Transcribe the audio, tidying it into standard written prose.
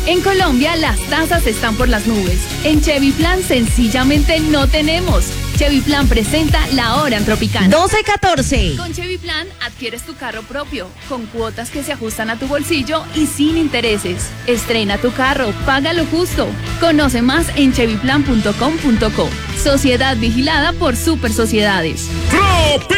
En Colombia las tasas están por las nubes. En Chevy Plan sencillamente no tenemos. Chevy Plan presenta la hora en Tropicana. 12:14. Con Chevy Plan adquieres tu carro propio, con cuotas que se ajustan a tu bolsillo y sin intereses. Estrena tu carro, paga lo justo. Conoce más en chevyplan.com.co. Sociedad vigilada por Super Sociedades. ¡Tropi!